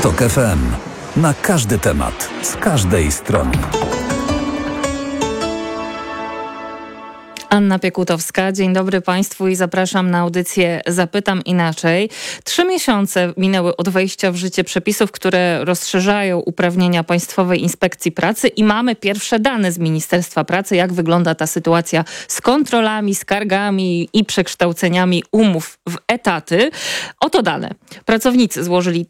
TOK FM. Na każdy temat, z każdej strony. Anna Piekutowska, dzień dobry Państwu i zapraszam na audycję Zapytam Inaczej. 3 miesiące minęły od wejścia w życie przepisów, które rozszerzają uprawnienia Państwowej Inspekcji Pracy i mamy pierwsze dane z Ministerstwa Pracy, jak wygląda ta sytuacja z kontrolami, skargami i przekształceniami umów w etaty. Oto dane. Pracownicy złożyli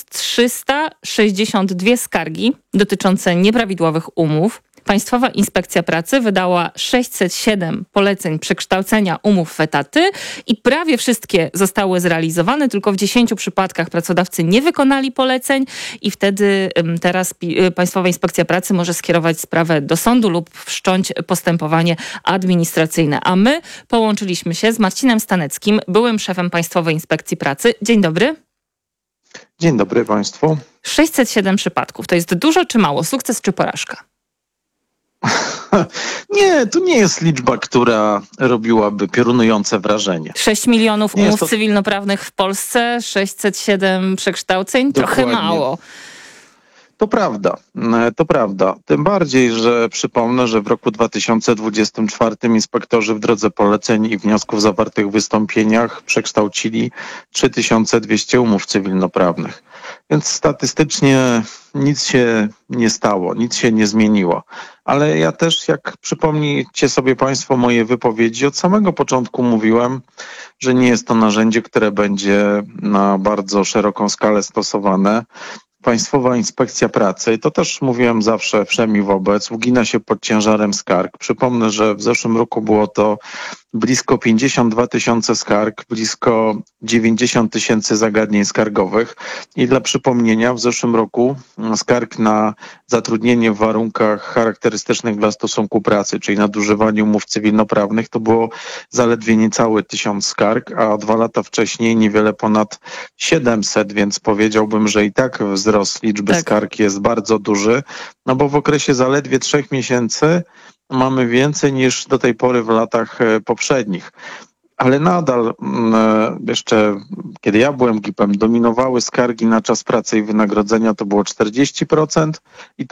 1362 skargi dotyczące nieprawidłowych umów. Państwowa Inspekcja Pracy wydała 607 poleceń przekształcenia umów w etaty i prawie wszystkie zostały zrealizowane, tylko w 10 przypadkach pracodawcy nie wykonali poleceń i wtedy teraz Państwowa Inspekcja Pracy może skierować sprawę do sądu lub wszcząć postępowanie administracyjne. A my połączyliśmy się z Marcinem Staneckim, byłym szefem Państwowej Inspekcji Pracy. Dzień dobry. Dzień dobry Państwu. 607 przypadków. To jest dużo czy mało? Sukces czy porażka? Nie, to nie jest liczba, która robiłaby piorunujące wrażenie. 6 milionów umów cywilnoprawnych w Polsce, 607 przekształceń, Dokładnie. Trochę mało. To prawda. Tym bardziej, że przypomnę, że w roku 2024 inspektorzy w drodze poleceń i wniosków zawartych w wystąpieniach przekształcili 3200 umów cywilnoprawnych. Więc statystycznie nic się nie stało, nic się nie zmieniło. Ale ja też, jak przypomnijcie sobie Państwo moje wypowiedzi, od samego początku mówiłem, że nie jest to narzędzie, które będzie na bardzo szeroką skalę stosowane. Państwowa Inspekcja Pracy, i to też mówiłem zawsze wszemi wobec, ugina się pod ciężarem skarg. Przypomnę, że w zeszłym roku było to blisko 52 tysiące skarg, blisko 90 tysięcy zagadnień skargowych. I dla przypomnienia, w zeszłym roku skarg na zatrudnienie w warunkach charakterystycznych dla stosunku pracy, czyli nadużywanie umów cywilnoprawnych, to było zaledwie niecały 1000 skarg, a 2 lata wcześniej niewiele ponad 700, więc powiedziałbym, że i tak wzrost liczby skarg jest bardzo duży, no bo w okresie zaledwie 3 miesięcy mamy więcej niż do tej pory w latach poprzednich. Ale nadal jeszcze kiedy ja byłem GIP-em, dominowały skargi na czas pracy i wynagrodzenia, to było 40% i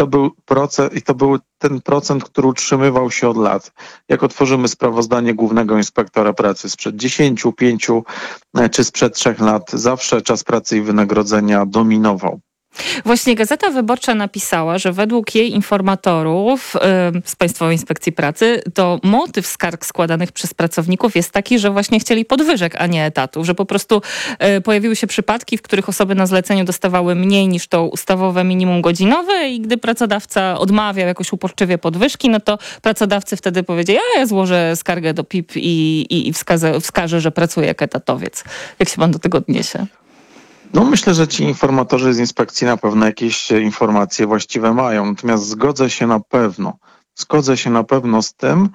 to był ten procent, który utrzymywał się od lat. Jak otworzymy sprawozdanie Głównego Inspektora Pracy sprzed 10, 5 czy sprzed 3 lat, zawsze czas pracy i wynagrodzenia dominował. Właśnie Gazeta Wyborcza napisała, że według jej informatorów z Państwowej Inspekcji Pracy to motyw skarg składanych przez pracowników jest taki, że właśnie chcieli podwyżek, a nie etatów, że po prostu pojawiły się przypadki, w których osoby na zleceniu dostawały mniej niż to ustawowe minimum godzinowe i gdy pracodawca odmawiał jakoś uporczywie podwyżki, no to pracodawcy wtedy powiedzieli, ja złożę skargę do PIP i wskażę, że pracuję jak etatowiec. Jak się pan do tego odniesie? No myślę, że ci informatorzy z inspekcji na pewno jakieś informacje właściwe mają. Natomiast zgodzę się na pewno z tym,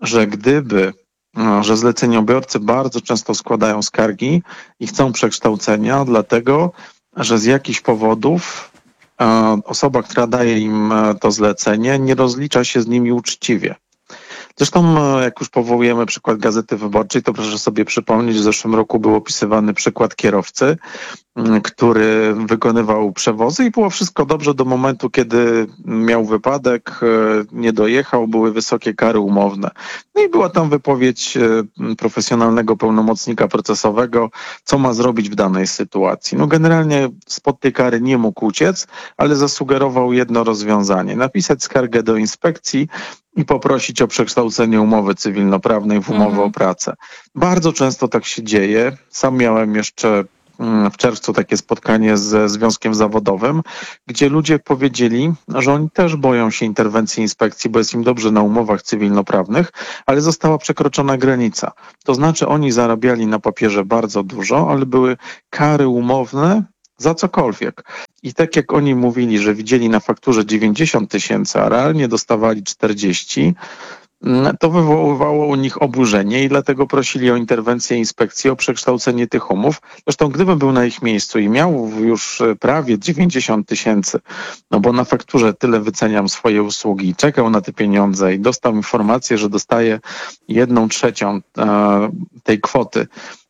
że zleceniobiorcy bardzo często składają skargi i chcą przekształcenia, dlatego że z jakichś powodów osoba, która daje im to zlecenie, nie rozlicza się z nimi uczciwie. Zresztą, jak już powołujemy przykład Gazety Wyborczej, to proszę sobie przypomnieć, że w zeszłym roku był opisywany przykład kierowcy, który wykonywał przewozy i było wszystko dobrze do momentu, kiedy miał wypadek, nie dojechał, były wysokie kary umowne. No i była tam wypowiedź profesjonalnego pełnomocnika procesowego, co ma zrobić w danej sytuacji. No generalnie spod tej kary nie mógł uciec, ale zasugerował jedno rozwiązanie. Napisać skargę do inspekcji i poprosić o przekształcenie umowy cywilnoprawnej w umowę o pracę. Bardzo często tak się dzieje. Sam miałem jeszcze w czerwcu takie spotkanie ze związkiem zawodowym, gdzie ludzie powiedzieli, że oni też boją się interwencji inspekcji, bo jest im dobrze na umowach cywilnoprawnych, ale została przekroczona granica. To znaczy oni zarabiali na papierze bardzo dużo, ale były kary umowne za cokolwiek. I tak jak oni mówili, że widzieli na fakturze 90 tysięcy, a realnie dostawali 40, to wywoływało u nich oburzenie i dlatego prosili o interwencję inspekcji, o przekształcenie tych umów. Zresztą gdybym był na ich miejscu i miał już prawie 90 tysięcy, no bo na fakturze tyle wyceniam swoje usługi, czekał na te pieniądze i dostał informację, że dostaje 1/3 tej kwoty,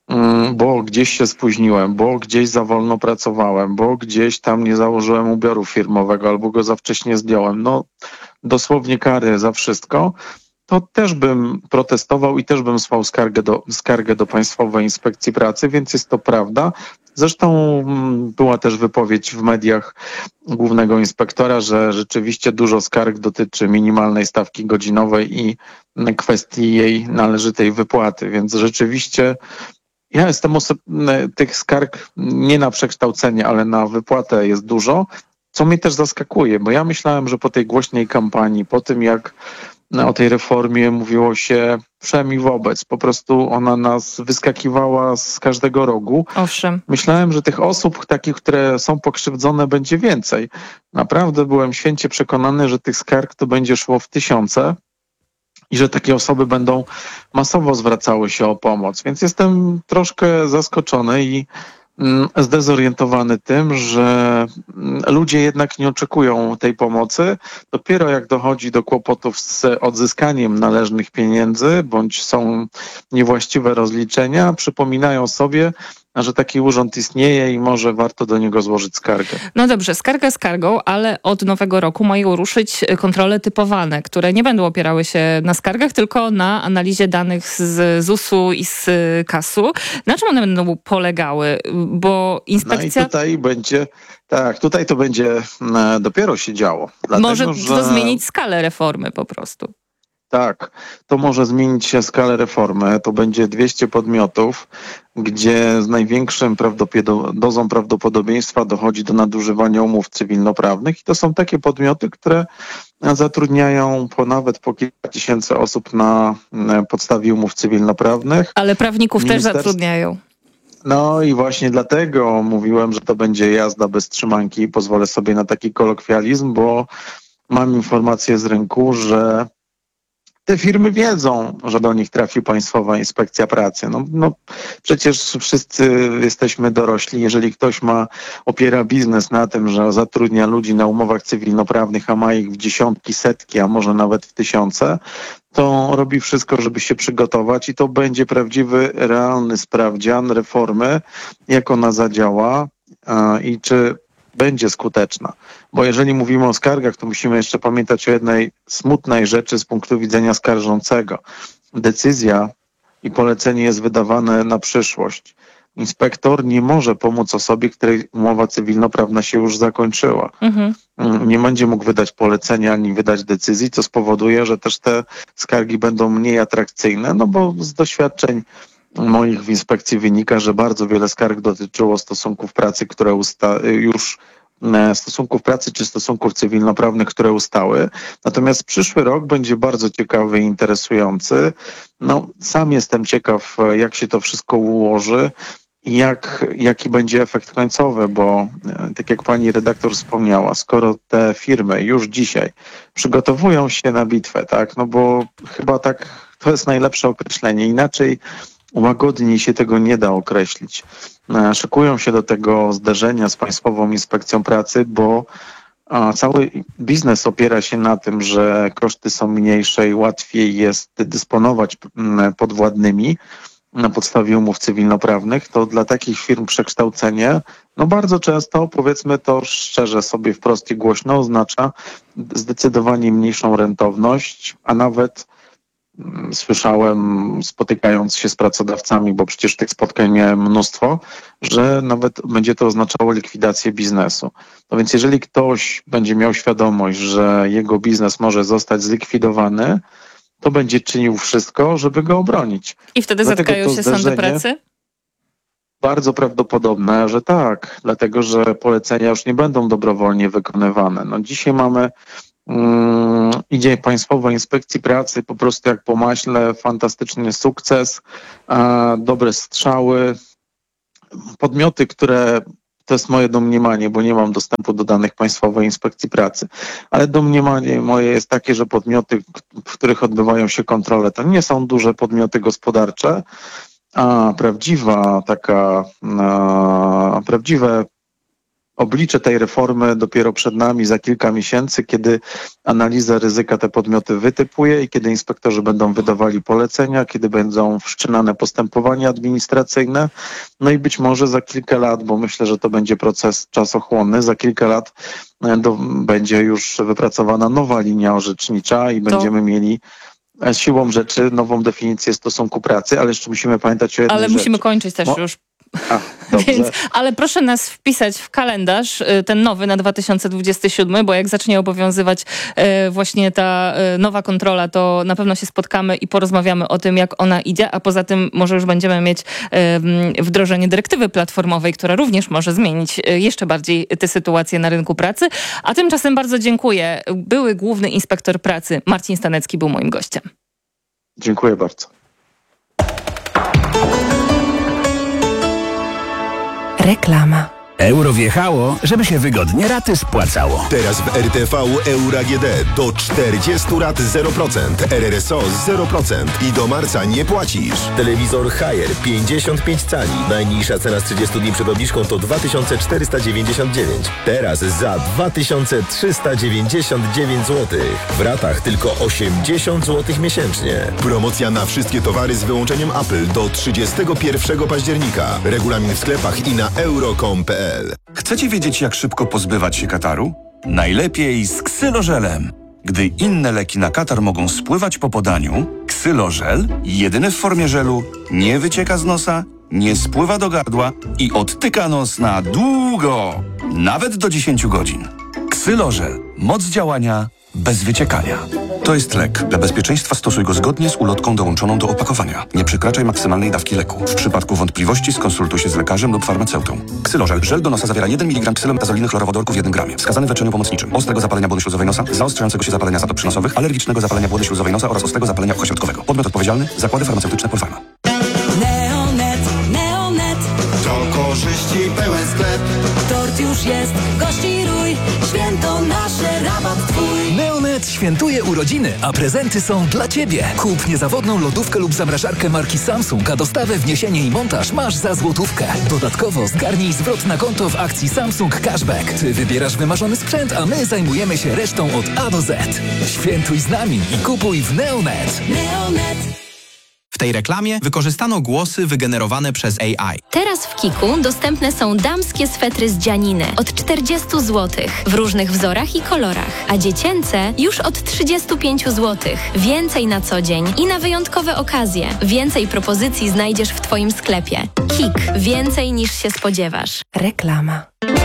bo gdzieś się spóźniłem, bo gdzieś za wolno pracowałem, bo gdzieś tam nie założyłem ubioru firmowego albo go za wcześnie zdjąłem. No dosłownie kary za wszystko. To też bym protestował i też bym słał skargę do Państwowej Inspekcji Pracy, więc jest to prawda. Zresztą była też wypowiedź w mediach głównego inspektora, że rzeczywiście dużo skarg dotyczy minimalnej stawki godzinowej i kwestii jej należytej wypłaty, więc rzeczywiście ja jestem tych skarg nie na przekształcenie, ale na wypłatę jest dużo, co mnie też zaskakuje, bo ja myślałem, że po tej głośnej kampanii, po tym jak o tej reformie mówiło się wszem i wobec. Po prostu ona nas wyskakiwała z każdego rogu. Owszem. Myślałem, że tych osób takich, które są pokrzywdzone, będzie więcej. Naprawdę byłem święcie przekonany, że tych skarg to będzie szło w tysiące i że takie osoby będą masowo zwracały się o pomoc. Więc jestem troszkę zaskoczony i zdezorientowany tym, że ludzie jednak nie oczekują tej pomocy. Dopiero jak dochodzi do kłopotów z odzyskaniem należnych pieniędzy, bądź są niewłaściwe rozliczenia, przypominają sobie, że taki urząd istnieje i może warto do niego złożyć skargę. No dobrze, skarga skargą, ale od nowego roku mają ruszyć kontrole typowane, które nie będą opierały się na skargach, tylko na analizie danych z ZUS-u i z KAS-u. Na czym one będą polegały? Bo inspekcja... No i tutaj będzie... Tak, tutaj to będzie dopiero się działo. Dlatego, może że... to zmienić skalę reformy po prostu. Tak, to może zmienić się skalę reformy. To będzie 200 podmiotów, gdzie z największą dozą prawdopodobieństwa dochodzi do nadużywania umów cywilnoprawnych. I to są takie podmioty, które zatrudniają nawet po kilka tysięcy osób na podstawie umów cywilnoprawnych. Ale prawników też zatrudniają. No i właśnie dlatego mówiłem, że to będzie jazda bez trzymanki. Pozwolę sobie na taki kolokwializm, bo mam informację z rynku, że te firmy wiedzą, że do nich trafi Państwowa Inspekcja Pracy. No przecież wszyscy jesteśmy dorośli. Jeżeli ktoś opiera biznes na tym, że zatrudnia ludzi na umowach cywilnoprawnych, a ma ich w dziesiątki, setki, a może nawet w tysiące, to robi wszystko, żeby się przygotować i to będzie prawdziwy, realny sprawdzian reformy, jak ona zadziała i czy będzie skuteczna. Bo jeżeli mówimy o skargach, to musimy jeszcze pamiętać o jednej smutnej rzeczy z punktu widzenia skarżącego. Decyzja i polecenie jest wydawane na przyszłość. Inspektor nie może pomóc osobie, której umowa cywilnoprawna się już zakończyła. Nie będzie mógł wydać polecenia ani wydać decyzji, co spowoduje, że też te skargi będą mniej atrakcyjne, no bo z doświadczeń moich w inspekcji wynika, że bardzo wiele skarg dotyczyło stosunków pracy, które stosunków pracy czy stosunków cywilnoprawnych, które ustały. Natomiast przyszły rok będzie bardzo ciekawy i interesujący. No, sam jestem ciekaw, jak się to wszystko ułoży i jaki będzie efekt końcowy, bo tak jak pani redaktor wspomniała, skoro te firmy już dzisiaj przygotowują się na bitwę, tak, no bo chyba tak to jest najlepsze określenie. Inaczej łagodniej się tego nie da określić. Szykują się do tego zderzenia z Państwową Inspekcją Pracy, bo cały biznes opiera się na tym, że koszty są mniejsze i łatwiej jest dysponować podwładnymi na podstawie umów cywilnoprawnych. To dla takich firm przekształcenie, no bardzo często, powiedzmy to szczerze sobie wprost i głośno, oznacza zdecydowanie mniejszą rentowność, a nawet słyszałem, spotykając się z pracodawcami, bo przecież tych spotkań miałem mnóstwo, że nawet będzie to oznaczało likwidację biznesu. No więc jeżeli ktoś będzie miał świadomość, że jego biznes może zostać zlikwidowany, to będzie czynił wszystko, żeby go obronić. I wtedy zatkają się sądy pracy? Bardzo prawdopodobne, że tak, dlatego że polecenia już nie będą dobrowolnie wykonywane. No dzisiaj mamy idzie Państwowa Inspekcji Pracy po prostu jak po maśle, fantastyczny sukces, dobre strzały, podmioty, które, to jest moje domniemanie, bo nie mam dostępu do danych Państwowej Inspekcji Pracy, ale domniemanie moje jest takie, że podmioty, w których odbywają się kontrole, to nie są duże podmioty gospodarcze, a prawdziwe Oblicze tej reformy dopiero przed nami za kilka miesięcy, kiedy analiza ryzyka te podmioty wytypuje i kiedy inspektorzy będą wydawali polecenia, kiedy będą wszczynane postępowania administracyjne. No i być może za kilka lat, bo myślę, że to będzie proces czasochłonny, za kilka lat będzie już wypracowana nowa linia orzecznicza i będziemy mieli siłą rzeczy nową definicję stosunku pracy, ale jeszcze musimy pamiętać o jednej rzeczy. Ale musimy kończyć też już. Więc, ale proszę nas wpisać w kalendarz, ten nowy na 2027, bo jak zacznie obowiązywać właśnie ta nowa kontrola, to na pewno się spotkamy i porozmawiamy o tym, jak ona idzie, a poza tym może już będziemy mieć wdrożenie dyrektywy platformowej, która również może zmienić jeszcze bardziej tę sytuację na rynku pracy. A tymczasem bardzo dziękuję. Były główny inspektor pracy Marcin Stanecki był moim gościem. Dziękuję bardzo. Reklama. Euro wjechało, żeby się wygodnie raty spłacało. Teraz w RTV Euro AGD do 40 rat 0%, RRSO 0% i do marca nie płacisz. Telewizor Haier 55 cali. Najniższa cena z 30 dni przed obniżką to 2499. Teraz za 2399 zł. W ratach tylko 80 zł miesięcznie. Promocja na wszystkie towary z wyłączeniem Apple do 31 października. Regulamin w sklepach i na euro.com.pl. Chcecie wiedzieć, jak szybko pozbywać się kataru? Najlepiej z ksylożelem. Gdy inne leki na katar mogą spływać po podaniu, ksylożel, jedyny w formie żelu, nie wycieka z nosa, nie spływa do gardła i odtyka nos na długo, nawet do 10 godzin. Ksylożel. Moc działania bez wyciekania. To jest lek. Dla bezpieczeństwa stosuj go zgodnie z ulotką dołączoną do opakowania. Nie przekraczaj maksymalnej dawki leku. W przypadku wątpliwości skonsultuj się z lekarzem lub farmaceutą. Ksylożel. Żel do nosa zawiera 1 mg ksylometazoliny chlorowodorku w 1 gramie. Wskazany w leczeniu pomocniczym. Ostrego zapalenia błony śluzowej nosa, zaostrzającego się zapalenia zatop przynosowych, alergicznego zapalenia błony śluzowej nosa oraz ostrego zapalenia ucha środkowego. Podmiot odpowiedzialny. Zakłady farmaceutyczne Polpharma. Neonet. To korzyści pełen sklep. Tort już jest, gości rój. Święto nasze, rabat twój. Neonet świętuje urodziny, a prezenty są dla Ciebie. Kup niezawodną lodówkę lub zamrażarkę marki Samsung, a dostawę, wniesienie i montaż masz za złotówkę. Dodatkowo zgarnij zwrot na konto w akcji Samsung Cashback. Ty wybierasz wymarzony sprzęt, a my zajmujemy się resztą od A do Z. Świętuj z nami i kupuj w Neonet. Neonet. W tej reklamie wykorzystano głosy wygenerowane przez AI. Teraz w Kiku dostępne są damskie swetry z dzianiny od 40 zł w różnych wzorach i kolorach, a dziecięce już od 35 zł. Więcej na co dzień i na wyjątkowe okazje. Więcej propozycji znajdziesz w Twoim sklepie. Kik. Więcej niż się spodziewasz. Reklama.